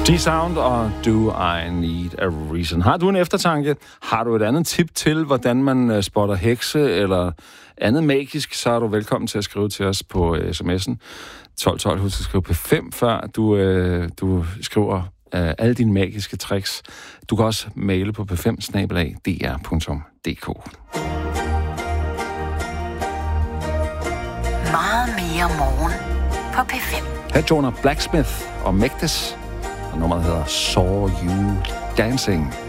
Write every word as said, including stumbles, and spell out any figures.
D-Sound og Do I Need a Reason. Har du en eftertanke? Har du et andet tip til, hvordan man spotter hekse eller andet magisk, så er du velkommen til at skrive til os på sms'en tolv tolv. Husk at skrive P fem, før du, øh, du skriver øh, alle dine magiske tricks. Du kan også maile på p fem snabel-a d r punktum d k. Meget mere morgen på P fem. Her Jonah Blacksmith og Mægtes, og nummeret hedder Saw You Dancing.